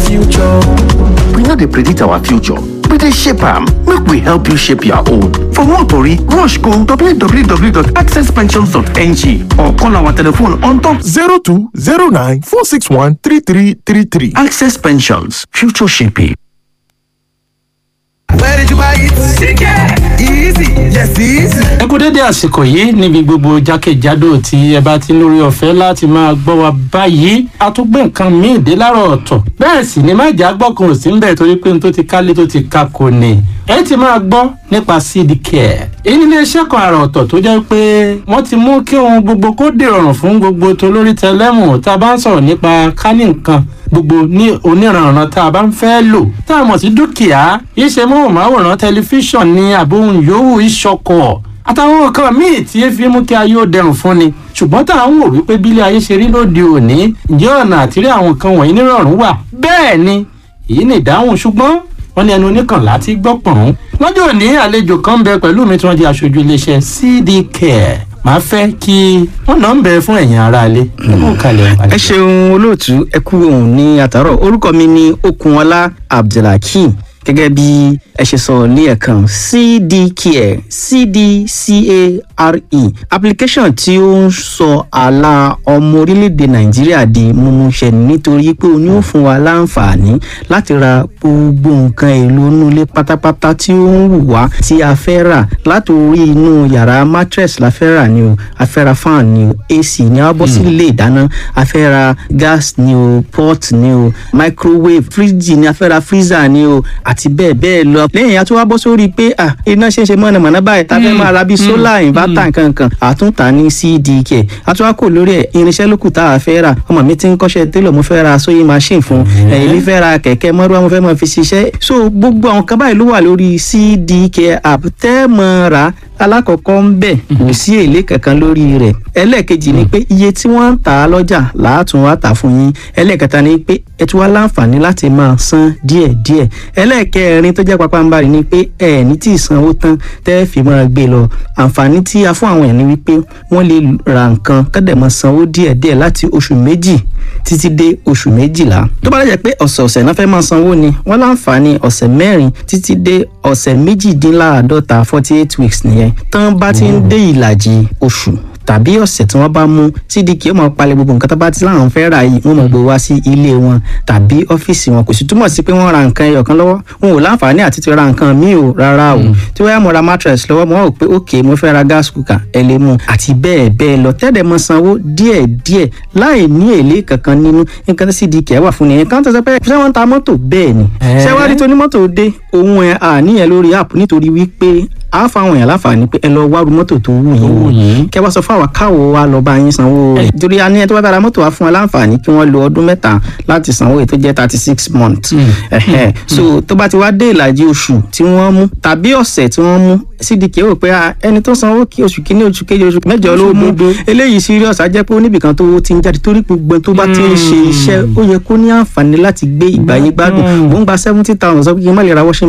future. We no dey predict our future, we dey shape am. Make we help you shape your own. For more tori, rush go www.accesspensions.ng or call our telephone on top 0209 461 3333. Access Pensions, future shaping. Where did you buy it? Easy, yes easy. ẹ kú dédé àsìkò yìí níbi gbogbo jákèjádò tí ẹ bá ti lórí ọ̀fẹ́ láti máa gbọ́ wa báyìí a tún gbé nǹkan míì dé láàárọ̀ ọ̀tọ̀ bẹ́ẹ̀ sì ni má jà gbọ́kàn ò sí ń bẹ̀ torí pé n tó ti kálé tó ti ka kò ní ẹ ti máa gbọ́ nípa seed care èyí ní iléeṣẹ́ kan àrà ọ̀tọ̀ tó jẹ́ pé wọ́n ti mú kí ohun gbogbo kó dìrọ̀rùn fún gbogbo tolórí tẹlẹ́mù tá a bá ń sọ̀rọ̀ nípa kání nǹkan gbogbo ní oníranran tá a bá ń fẹ́ lò tá a mọ̀ sí dúkìá iṣẹ́ móhùnmáwòrán tẹlifíṣàn ní àbóhùn yòówù ìṣọkọ̀ àtàwọn nǹkan míì tí efi mú kí ayé ó dẹrùn fún ni ṣùgbọ́n tá à ń wò wípé bílé ayé ṣe rí lóde òní ǹjẹ́ ọ̀nà àtìrí àwọn nǹkan wọ̀nyí nírọ̀rùn wà bẹ́ẹ̀ ni èyí ni ìdáhùn ṣùgbọ́n wọ́n ní ẹnu oníkànlá ti gbọ́ pọ̀n. lọ́jọ́ òní àlejò kan ń bẹ pẹ̀lú mi tí wọ́n jẹ́ aṣojú iléeṣẹ́ CD Care màá fẹ́ kí wọ́n náà ń bẹ fún ẹ̀yin aráalé. ẹ ṣeun olóòtú ẹ kú òun ní àtàrọ orúkọ mi ní Okunọlá Abdulhakeem gẹ́gẹ́ bí ẹ ṣe sọ ní ẹ̀kan CDCare CDCARE application tí ó ń sọ àlà ọmọ orílẹ̀-èdè Nàìjíríà di mímúṣẹ nítorí pé ó ní ó fún wa láǹfààní láti ra gbogbo nǹkan èlò inú ilé pátápátá tí ó ń wù wá tí a fẹ́ rà látòrí inú yàrá mattress la fẹ́ rà ni o a fẹ́ ra fan ni o AC ni a bọ́ sí ilé ìdáná a fẹ́ ra gas ni o pot ni o microwave fridge ni a fẹ́ ra freezer ni o àti bẹ́ẹ̀ bẹ́ẹ̀ lọ. lẹ́yìn a tún wá bọ́ sórí pé iná ṣe ń ṣe mọ̀nàmọ́ná báyìí tá a fẹ́ máa ra bíi solar inverter nkankan àtúntà ní CDK a tún wá kò lórí ẹ̀ irinṣẹ́ lókù tá a fẹ́ rà ọmọ mi ti ń kọ́ṣẹ́ télọ̀ mo fẹ́ ra sewing machine fún èmi fẹ́ ra kẹ̀kẹ́ mọ́rúwá mo fẹ́ máa fi ṣiṣẹ́ so gbogbo àwọn kan báyìí ló wà lórí CDK app tẹ́ mọ́ ra alákọ̀ọ́kọ́ ń bẹ̀ kò sí èlé kankan lórí rẹ̀ ẹlẹ́ẹ̀kejì ni pé iye tí wọ́n ń tà á lọ́jà làátún wá tà fún yín ẹlẹ́ẹ̀kẹta ni pé ẹ tún wá láǹfààní láti máa san díẹ̀díẹ̀ ẹlẹ́ẹ̀kẹrin tó jẹ́ pápánbarì ni pé ẹ ní tí ì sanwó tán tẹ́ fi máa gbé lọ àǹfààní tí a fún àwọn èèyàn ni wípé wọ́n lè ra nǹkan kọ́dẹ̀ máa sanwó díẹ̀díẹ̀ láti oṣù méjì títí dé oṣù méjìlá tó bá lè jẹ́ pé ọ̀sẹ̀ọ̀sẹ̀ náà fẹ́ máa sanwó ni wọ́n láǹfààní ọ̀sẹ̀ mẹ́rin títí dé ọ̀sẹ̀ méjìdínláàádọ́ta 48 weeks nìyẹn tán bá ti ń dé ìlàjì oṣù tàbí ọ̀sẹ̀ tí wọ́n bá mú CDK ó máa palẹ̀ gbogbo nǹkan tó bá ti láwọn fẹ́ rà yìí wọ́n máa gbé wá sí ilé wọn tàbí ọ́fíìsì wọn kò sì túmọ̀ sí pé wọ́n ra nǹkan ẹyọ kan lọ́wọ́ wọn ò láǹfààní àti ti ra nǹkan míì o rárá o tí wọ́n yá mo ra mattress lọ́wọ́ mo rò pé ok mo fẹ́ ra gas cooker ẹ lè mú àti bẹ́ẹ̀ bẹ́ẹ̀ lọ tẹ́lẹ̀ mọ sanwó díẹ̀díẹ̀ láì ní èlé kankan nínú nǹkan tí CDK wà fún nìyẹn kan tó sọ pé ṣé wọ́n ń ta mọ́tò bẹ́ẹ̀ ni ṣé wá rí tó ní mọ́tò dé òun ẹ̀ àníyàn lórí app nítorí wípé a fáwọn èèyàn láǹfààní pé ẹ lọ wárú mọ́tò tó wù yín kẹ wá sọ fún àwọn káwọ wa lọ bá yín sanwó rẹ̀ torí a ní ẹ tó bá bára mọ́tò wa fún wa láǹfààní kí wọ́n lo ọdún mẹ́ta láti sanwó èyí tó jẹ́ 36 months so tó bá ti wá dé ìlàjì oṣù tí wọ́n mú tàbí ọ̀sẹ̀ tí wọ́n mú CDK rò pé ẹni tó sanwó kí oṣù kìíní oṣù kejì oṣù mẹ́jọ ló mú eléyìí serious á jẹ́ pé ó níbìkan tó ti ń jáde torí gbogbo tó bá ti ń ṣe iṣẹ́ ó yẹ kó ní àǹfààní láti gbé ìgbà yín gbádùn ó ń gba 70,000 sọ pé kí n má lè ra washing